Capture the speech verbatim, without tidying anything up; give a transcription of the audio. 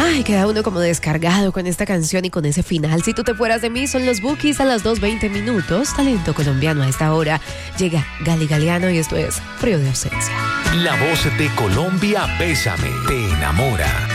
Ay, queda uno como descargado con esta canción y con ese final. Si tú te fueras de mí, son los Bukis a las dos veinte minutos. Talento colombiano a esta hora. Llega Gali Galeano y esto es Frío de Ausencia. La voz de Colombia, Bésame, te enamora.